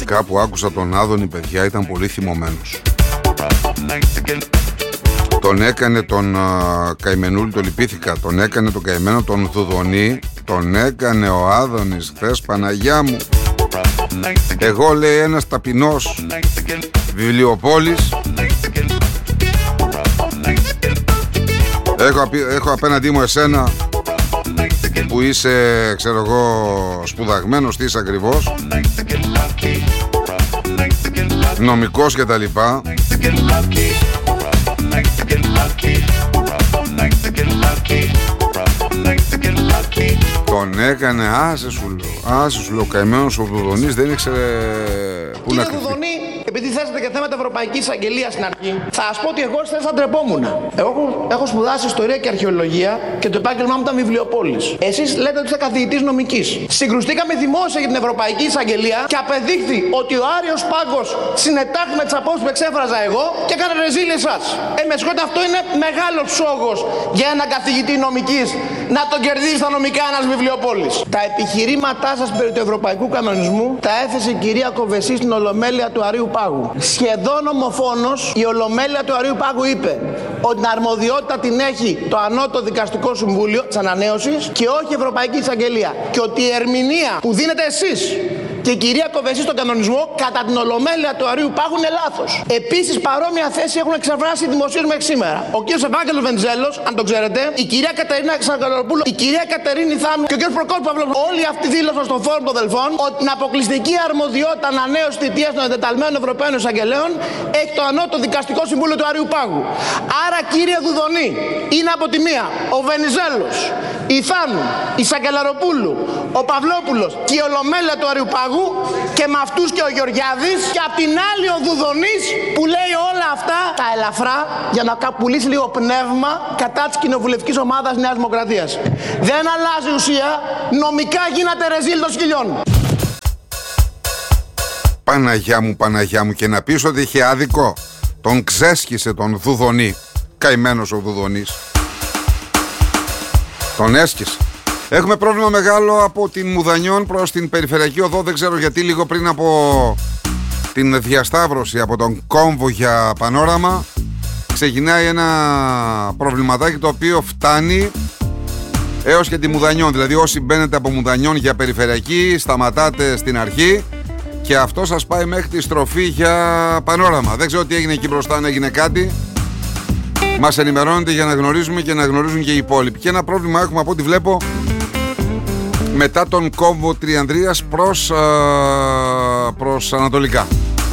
Κάπου άκουσα τον Άδωνη, παιδιά, ήταν πολύ θυμωμένος. Τον έκανε τον καημενούλη, το λυπήθηκα. Τον έκανε τον καημένο τον Δουδονή. Τον έκανε ο Άδωνης χθες, Παναγιά μου. Εγώ, λέει, ένας ταπεινός βιβλιοπόλης, έχω απέναντί μου εσένα που είσαι, ξέρω εγώ, σπουδαγμένος, τι είσαι ακριβώς, νομικός και τα λοιπά. Τον έκανε, άσε σου λέω, καημένος ο Δουδονής δεν ήξερε πού να κρυφτεί. Επειδή θέσατε και θέματα Ευρωπαϊκής Εισαγγελίας στην αρχή, θα σας πω ότι εγώ χθες θα ντρεπόμουν. Εγώ έχω σπουδάσει ιστορία και αρχαιολογία και το επάγγελμά μου ήταν βιβλιοπόλης. Εσείς λέτε ότι είστε καθηγητής νομικής. Συγκρουστήκαμε δημόσια για την Ευρωπαϊκή Εισαγγελία και απεδείχθη ότι ο Άριος Πάγκος συνετάχθη με τις απόψεις που εξέφραζα εγώ και έκανε ρεζίλ εσάς. Με συγχωρείτε, αυτό είναι μεγάλος ψόγος για έναν καθηγητή νομικής να τον κερδίζει στα νομικά ένας βιβλιοπόλης. Τα επιχειρήματά σας περί του ευρωπαϊκού κανονισμού τα έθεσε η κυρία Κοβεσή στην Ολομέλεια του Αρείου Πάγου. Σχεδόν ομοφόνος η Ολομέλεια του Αρείου Πάγου είπε ότι την αρμοδιότητα την έχει το Ανώτατο Δικαστικό Συμβούλιο της Ανανέωσης και όχι η Ευρωπαϊκή Εισαγγελία. Και ότι η ερμηνεία που δίνετε εσείς και η κυρία Κοβεσή στον κανονισμό κατά την Ολομέλεια του Αρείου Πάγου είναι λάθος. Επίσης, παρόμοια θέση έχουν εξεφράσει οι δημοσίους μέχρι σήμερα. Ο κύριος Ευάγγελος Βενιζέλος, αν το ξέρετε, η κυρία Κατερίνα Ξαγκαλοπούλου, η κυρία Κατερίνη Θάμνου και ο κύριος Προκόπης Παυλόπουλος. Όλοι αυτοί δήλωσαν στο Φόρουμ των Δελφών ότι την αποκλειστική αρμοδιότητα ανανέωσης θητείας των εντεταλμένων Ευρωπαίων Εισαγγελέων έχει το Ανώτατο Δικαστικό Συμβούλιο του Αρείου Πάγου. Άρα, κύριε Δουδονή, είναι από τη μία ο Βενιζέλος, η Θάμνου, η Σαγκελαροπούλου, ο Παυλόπουλος και η Ολομέλεια του Αρείου Πάγου και με αυτούς και ο Γεωργιάδης και απ' την άλλη ο Δουδονής που λέει όλα αυτά τα ελαφρά για να πουλήσει λίγο πνεύμα κατά της κοινοβουλευτικής ομάδας Νέας Δημοκρατίας. Δεν αλλάζει ουσία, νομικά γίνεται ρεζίλ των σκυλιών. Παναγιά μου, και να πεις ότι είχε άδικο. Τον ξέσχισε τον Δουδονή. Καημένος ο Δουδονής. Τον έσκησε. Έχουμε πρόβλημα μεγάλο από την Μουδανιών προς την Περιφερειακή Οδό. Δεν ξέρω γιατί, λίγο πριν από την διασταύρωση από τον κόμβο για Πανόραμα ξεκινάει ένα προβληματάκι το οποίο φτάνει έως και τη Μουδανιών. Δηλαδή όσοι μπαίνετε από Μουδανιών για Περιφερειακή σταματάτε στην αρχή και αυτό σας πάει μέχρι τη στροφή για Πανόραμα. Δεν ξέρω τι έγινε εκεί μπροστά, αν έγινε κάτι. Μας ενημερώνετε για να γνωρίζουμε και να γνωρίζουν και οι υπόλοιποι. Και ένα πρόβλημα έχουμε από ό,τι βλέπω μετά τον κόμβο Τριανδρίας προς ανατολικά.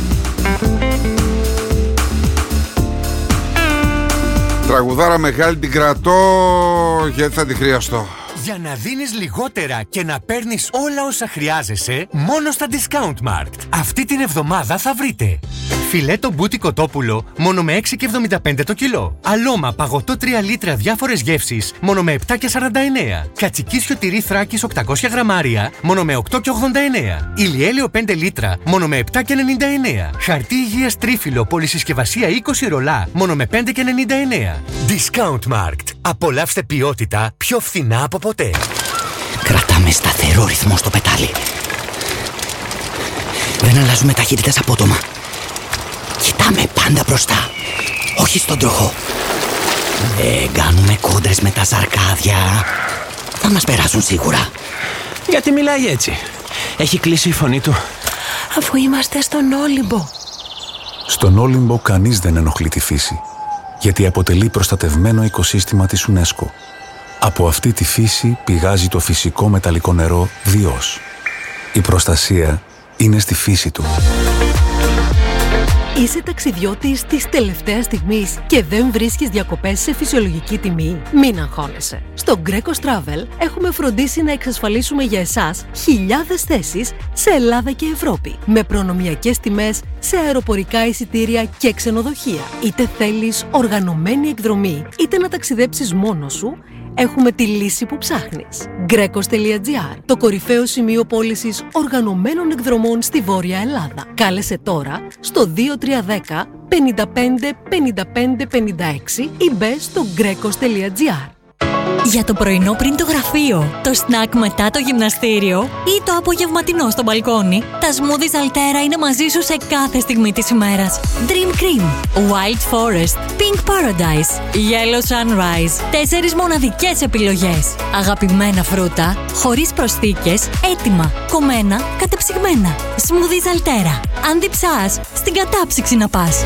Τραγουδάρα μεγάλη, την κρατώ γιατί θα τη χρειαστώ. Για να δίνεις λιγότερα και να παίρνεις όλα όσα χρειάζεσαι, μόνο στα Discount Markt. Αυτή την εβδομάδα θα βρείτε φιλέτο μπούτι κοτόπουλο μόνο με 6,75 το κιλό. Αλώμα παγωτό 3 λίτρα διάφορες γεύσεις μόνο με 7,49. Κατσικίσιο τυρί Θράκης 800 γραμμάρια μόνο με 8,89. Ηλιέλαιο 5 λίτρα μόνο με 7,99. Χαρτί υγείας τρίφυλλο πολυσυσκευασία 20 ρολά μόνο με 5,99. Discount Markt. Απολαύστε ποιότητα πιο φθηνά από ποτέ. Κρατάμε σταθερό ρυθμό στο πετάλι. Δεν αλλάζουμε ταχύτητες απότομα. Κοιτάμε πάντα μπροστά, όχι στον τροχό. Δεν κάνουμε κόντρες με τα σαρκάδια. Θα μας περάσουν σίγουρα. Γιατί μιλάει έτσι? Έχει κλείσει η φωνή του. Αφού είμαστε στον Όλυμπο. Στον Όλυμπο κανείς δεν ενοχλεί τη φύση, γιατί αποτελεί προστατευμένο οικοσύστημα της UNESCO. Από αυτή τη φύση πηγάζει το φυσικό μεταλλικό νερό Διός. Η προστασία είναι στη φύση του. Είσαι ταξιδιώτης της τελευταίας στιγμής και δεν βρίσκεις διακοπές σε φυσιολογική τιμή? Μην αγχώνεσαι. Στο Greco Travel έχουμε φροντίσει να εξασφαλίσουμε για εσάς χιλιάδες θέσεις σε Ελλάδα και Ευρώπη, με προνομιακές τιμές σε αεροπορικά εισιτήρια και ξενοδοχεία. Είτε θέλεις οργανωμένη εκδρομή, είτε να ταξιδέψεις μόνος σου, έχουμε τη λύση που ψάχνεις. Grecos.gr, το κορυφαίο σημείο πώλησης οργανωμένων εκδρομών στη Βόρεια Ελλάδα. Κάλεσε τώρα στο 2310 55 55 56 ή μπες στο Grecos.gr. Για το πρωινό πριν το γραφείο, το σνακ μετά το γυμναστήριο ή το απογευματινό στο μπαλκόνι, τα smoothies Altera είναι μαζί σου σε κάθε στιγμή της ημέρας. Dream Cream, Wild Forest, Pink Paradise, Yellow Sunrise. 4 μοναδικές επιλογές. Αγαπημένα φρούτα, χωρίς προσθήκες, έτοιμα, κομμένα, κατεψυγμένα. Smoothies Altera. Αν διψάς, στην κατάψυξη να πας.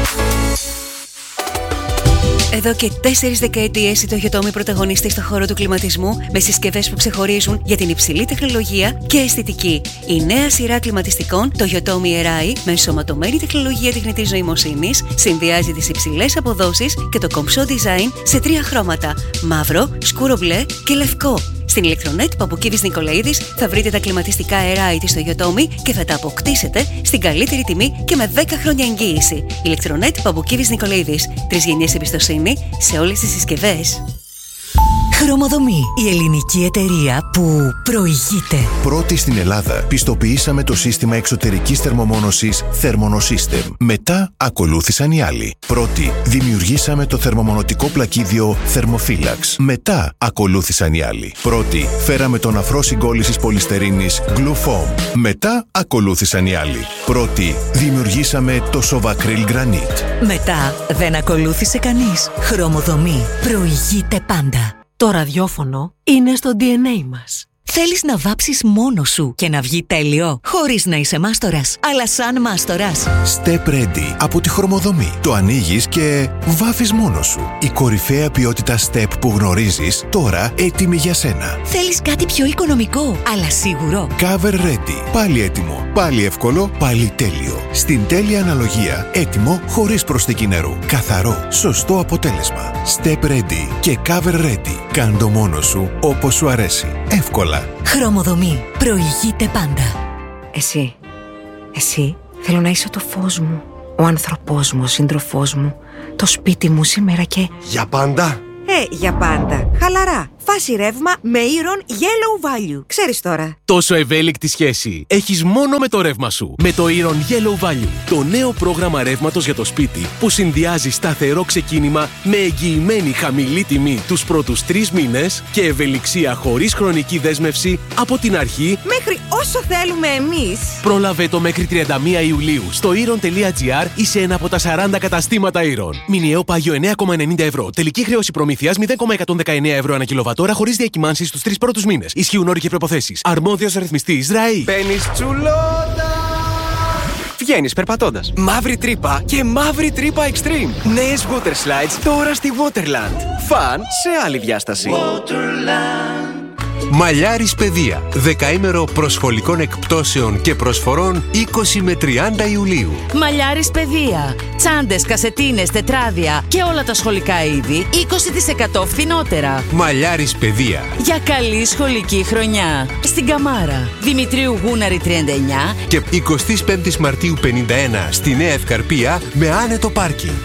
Εδώ και 4 δεκαετίες η Toyotomi πρωταγωνιστεί στον χώρο του κλιματισμού με συσκευές που ξεχωρίζουν για την υψηλή τεχνολογία και αισθητική. Η νέα σειρά κλιματιστικών Toyotomi Arai με ενσωματωμένη τεχνολογία τεχνητής νοημοσύνης συνδυάζει τις υψηλές αποδόσεις και το κομψό design σε 3 χρώματα: μαύρο, σκούρο μπλε και λευκό. Στην Ηλεκτρονέτ Παπουκίδης Νικολαίδης θα βρείτε τα κλιματιστικά Arai της Toyotomi και θα τα αποκτήσετε στην καλύτερη τιμή και με 10 χρόνια εγγύηση. Ηλεκτρονέτ Παπουκίδης Νικολαίδης. 3 γενιές εμπιστοσύνη σε όλες τις συσκευές. Χρωμοδομή, η ελληνική εταιρεία που προηγείται. Πρώτη στην Ελλάδα πιστοποιήσαμε το σύστημα εξωτερικής θερμομόνωσης Thermonosystem. Μετά ακολούθησαν οι άλλοι. Πρώτη δημιουργήσαμε το θερμομονωτικό πλακίδιο Thermophilax. Μετά ακολούθησαν οι άλλοι. Πρώτη φέραμε τον αφρό συγκόλλησης πολυστερίνης Glufoam. Μετά ακολούθησαν οι άλλοι. Πρώτη δημιουργήσαμε το Sovacryl Granite. Μετά δεν ακολούθησε κανείς. Χρωμοδομή, προηγείται πάντα. Το ραδιόφωνο είναι στο DNA μας. Θέλεις να βάψεις μόνος σου και να βγει τέλειο, χωρίς να είσαι μάστορας, αλλά σαν μάστορας. Step Ready από τη Χρωμοδομή. Το ανοίγεις και βάφεις μόνος σου. Η κορυφαία ποιότητα Step που γνωρίζεις, τώρα έτοιμη για σένα. Θέλεις κάτι πιο οικονομικό, αλλά σίγουρο. Cover Ready. Πάλι έτοιμο, πάλι εύκολο, πάλι τέλειο. Στην τέλεια αναλογία, έτοιμο χωρίς προσθήκη νερού. Καθαρό, σωστό αποτέλεσμα. Step Ready και Cover Ready. Κάν' το μόνος σου όπως σου αρέσει. Εύκολα. Χρωμοδομή. Προηγείται πάντα. Εσύ, θέλω να είσαι το φως μου, ο άνθρωπός μου, ο σύντροφός μου, το σπίτι μου σήμερα και... Για πάντα? Για πάντα. Χαλαρά. Φάση ρεύμα με Iron Yellow Value. Ξέρεις τώρα. Τόσο ευέλικτη σχέση έχεις μόνο με το ρεύμα σου. Με το Iron Yellow Value. Το νέο πρόγραμμα ρεύματος για το σπίτι που συνδυάζει σταθερό ξεκίνημα με εγγυημένη χαμηλή τιμή τους πρώτους 3 μήνες και ευελιξία χωρίς χρονική δέσμευση από την αρχή μέχρι όσο θέλουμε εμείς. Πρόλαβε το μέχρι 31 Ιουλίου στο iron.gr ή σε ένα από τα 40 καταστήματα Iron. Μηνιαίο πάγιο 9,90 ευρώ. Τελική χρέωση προμήθειας 0,119 ευρώ ανά κιλοβατόρα χωρίς διακυμάνσεις στους 3 πρώτους μήνες. Ισχύουν όροι και προϋποθέσεις. Αρμόδιος ρυθμιστής ΡΑΗ. Μπαίνεις τσουλότα. Βγαίνεις περπατώντας. Μαύρη τρύπα και μαύρη τρύπα Extreme. Νέες water slides τώρα στη Waterland. Φαν σε άλλη διάσταση. Waterland. Μαλλιάρης Παιδεία. 10ήμερο προσχολικών εκπτώσεων και προσφορών 20 με 30 Ιουλίου. Μαλλιάρης Παιδεία. Τσάντες, κασετίνες, τετράδια και όλα τα σχολικά είδη 20% φθηνότερα. Μαλλιάρης Παιδεία. Για καλή σχολική χρονιά. Στην Καμάρα. Δημητρίου Γούναρη 39 και 25 Μαρτίου 51 στη Νέα Ευκαρπία με άνετο πάρκινγκ.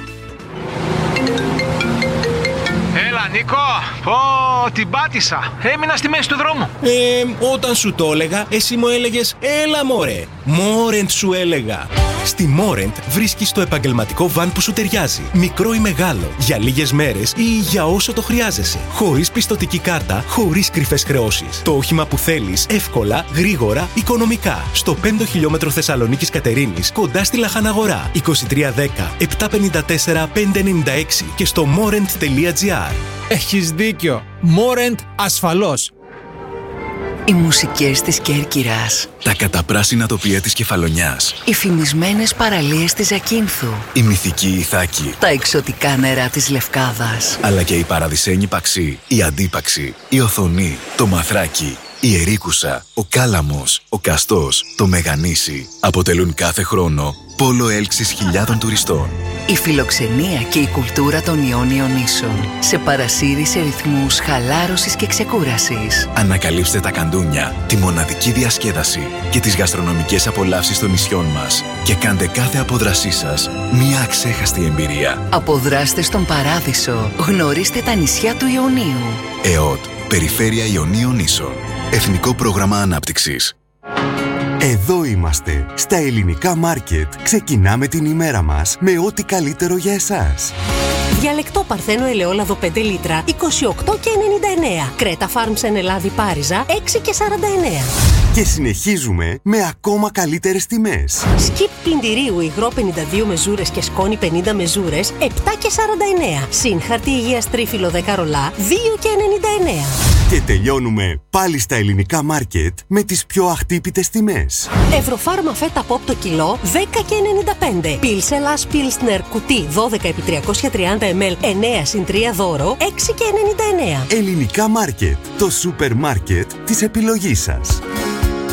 Νίκο, την πάτησα. Έμεινα στη μέση του δρόμου. Όταν σου το έλεγα, εσύ μου έλεγες έλα μωρέ. Μόρεντ σου έλεγα. Στη Μόρεντ βρίσκεις το επαγγελματικό βαν που σου ταιριάζει. Μικρό ή μεγάλο, για λίγες μέρες ή για όσο το χρειάζεσαι. Χωρίς πιστωτική κάρτα, χωρίς κρυφές χρεώσεις. Το όχημα που θέλεις, εύκολα, γρήγορα, οικονομικά. Στο 5 χιλιόμετρο Θεσσαλονίκης Κατερίνης, κοντά στη Λαχαναγορά. 2310 754 596 και στο morent.gr. Έχεις δίκιο. Μόρεντ ασφαλώς. Οι μουσικές της Κέρκυρας. Τα καταπράσινα τοπία της Κεφαλονιάς. Οι φημισμένες παραλίες της Ζακίνθου. Η μυθική Ιθάκη. Τα εξωτικά νερά της Λευκάδας. Αλλά και η παραδεισένη Παξή, η Αντίπαξη, η Οθονή, το Μαθράκι, η Ερίκουσα, ο Κάλαμος, ο Καστός, το Μεγανήσι αποτελούν κάθε χρόνο πόλο έλξης χιλιάδων τουριστών. Η φιλοξενία και η κουλτούρα των Ιόνιων Νήσων σε παρασύρει σε ρυθμούς χαλάρωσης και ξεκούρασης. Ανακαλύψτε τα καντούνια, τη μοναδική διασκέδαση και τις γαστρονομικές απολαύσεις των νησιών μας και κάντε κάθε απόδρασή σας μια αξέχαστη εμπειρία. Αποδράστε στον Παράδεισο. Γνωρίστε τα νησιά του Ιωνίου. ΕΟΤ, Περιφέρεια Ιωνίων Νήσων. Εθνικό Πρόγραμμα Ανάπτυξης. Εδώ είμαστε, στα ελληνικά μάρκετ. Ξεκινάμε την ημέρα μας με ό,τι καλύτερο για εσάς. Διαλεκτό Παρθένο ελαιόλαδο 5 λίτρα 28,99. Κρέτα Farms εν Ελλάδη Πάριζα 6,49. Και συνεχίζουμε με ακόμα καλύτερες τιμές. Σκιπ πλυντηρίου υγρό 52 μεζούρες και σκόνη 50 μεζούρες 7,49. Συν χαρτί υγείας τρίφυλλο 10 ρολά 2,99. Και τελειώνουμε πάλι στα ελληνικά μάρκετ με τις πιο αχτύπητες τιμές. Ευρωφάρμα φέτα pop το κιλό 10,95. Πίλσελας Πίλσνερ κουτί 12x330 ml 9 συν 3 δώρο 6,99. Ελληνικά μάρκετ. Το σούπερ μάρκετ της επιλογής σας.